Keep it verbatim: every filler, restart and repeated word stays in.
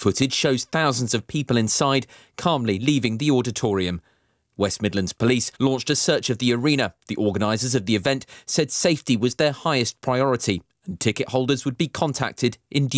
Footage shows thousands of people inside, calmly leaving the auditorium. West Midlands Police launched a search of the arena. The organisers of the event said safety was their highest priority and ticket holders would be contacted in due